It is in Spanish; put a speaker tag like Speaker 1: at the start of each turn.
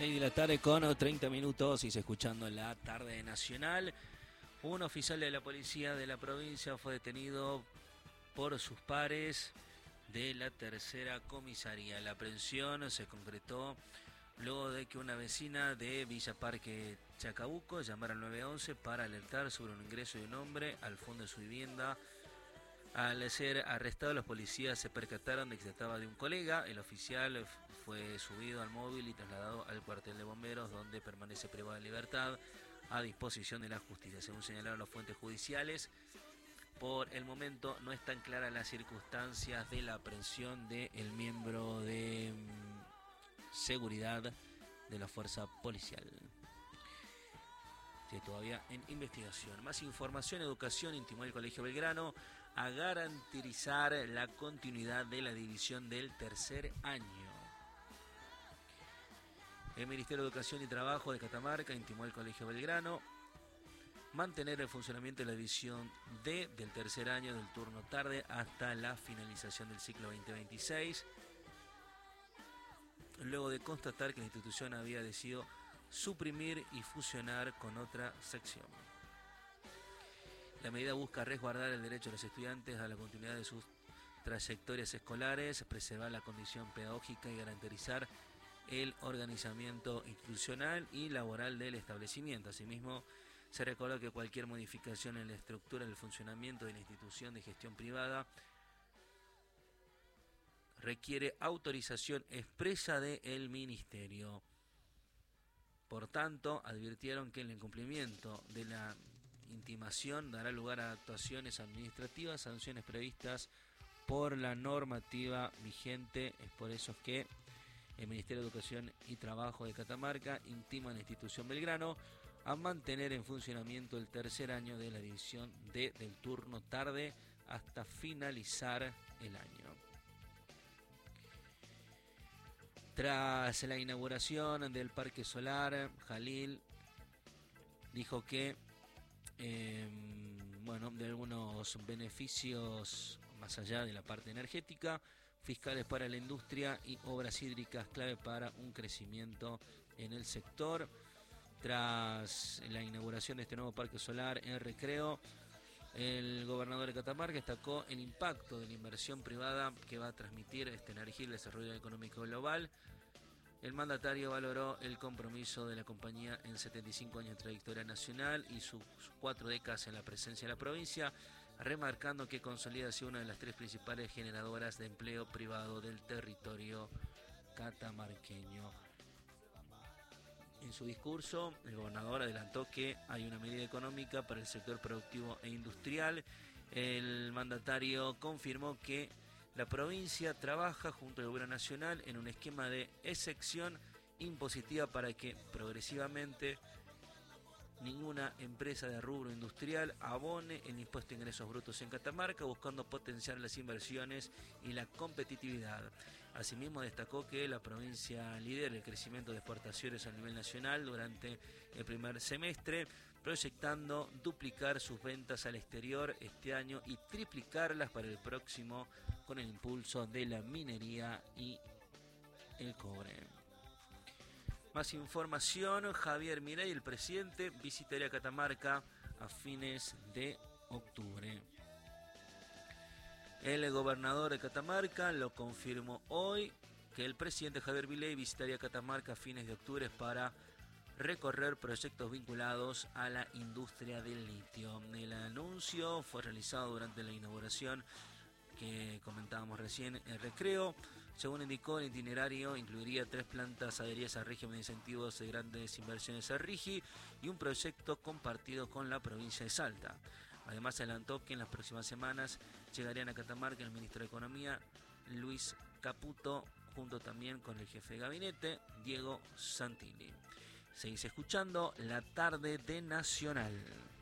Speaker 1: 6 de la tarde con 30 minutos y se escuchando la tarde nacional. Un oficial de la policía de la provincia fue detenido por sus pares de la tercera comisaría. La aprehensión se concretó luego de que una vecina de Villa Parque Chacabuco llamara al 911 para alertar sobre un ingreso de un hombre al fondo de su vivienda. Al ser arrestado, los policías se percataron de que se trataba de un colega. El oficial fue subido al móvil y trasladado al cuartel de bomberos, donde permanece privado de libertad a disposición de la justicia. Según señalaron las fuentes judiciales, por el momento no están claras las circunstancias de la aprehensión del miembro de seguridad de la fuerza policial. Todavía en investigación. Más información, educación, intimó el Colegio Belgrano a garantizar la continuidad de la división del tercer año. El Ministerio de Educación y Trabajo de Catamarca intimó al Colegio Belgrano mantener el funcionamiento de la división D del tercer año del turno tarde hasta la finalización del ciclo 2026, luego de constatar que la institución había decidido suprimir y fusionar con otra sección. La medida busca resguardar el derecho de los estudiantes a la continuidad de sus trayectorias escolares, preservar la condición pedagógica y garantizar el organizamiento institucional y laboral del establecimiento. Asimismo, se recordó que cualquier modificación en la estructura del funcionamiento de la institución de gestión privada requiere autorización expresa del Ministerio. Por tanto, advirtieron que el incumplimiento de la intimación dará lugar a actuaciones administrativas, sanciones previstas por la normativa vigente. Es por eso que el Ministerio de Educación y Trabajo de Catamarca intima a la institución Belgrano a mantener en funcionamiento el tercer año de la división D del turno tarde hasta finalizar el año. Tras la inauguración del Parque Solar, Jalil dijo que de algunos beneficios más allá de la parte energética, fiscales para la industria y obras hídricas clave para un crecimiento en el sector. Tras la inauguración de este nuevo Parque Solar en Recreo, el gobernador de Catamarca destacó el impacto de la inversión privada que va a transmitir esta energía y el desarrollo económico global. El mandatario valoró el compromiso de la compañía en 75 años de trayectoria nacional y sus 4 décadas en la presencia de la provincia, remarcando que consolida así una de las 3 principales generadoras de empleo privado del territorio catamarqueño. En su discurso, el gobernador adelantó que hay una medida económica para el sector productivo e industrial. El mandatario confirmó que la provincia trabaja junto al gobierno nacional en un esquema de exención impositiva para que progresivamente ninguna empresa de rubro industrial abone el impuesto de ingresos brutos en Catamarca, buscando potenciar las inversiones y la competitividad. Asimismo, destacó que la provincia lidera el crecimiento de exportaciones a nivel nacional durante el primer semestre, proyectando duplicar sus ventas al exterior este año y triplicarlas para el próximo con el impulso de la minería y el cobre. Más información, Javier Milei, el presidente, visitaría Catamarca a fines de octubre. El gobernador de Catamarca lo confirmó hoy que el presidente Javier Milei visitaría Catamarca a fines de octubre para recorrer proyectos vinculados a la industria del litio. El anuncio fue realizado durante la inauguración que comentábamos recién en Recreo. Según indicó, el itinerario incluiría 3 plantas adheridas al régimen de incentivos de grandes inversiones a RIGI y un proyecto compartido con la provincia de Salta. Además, adelantó que en las próximas semanas llegarían a Catamarca el ministro de Economía, Luis Caputo, junto también con el jefe de gabinete, Diego Santilli. Seguís escuchando La Tarde de Nacional.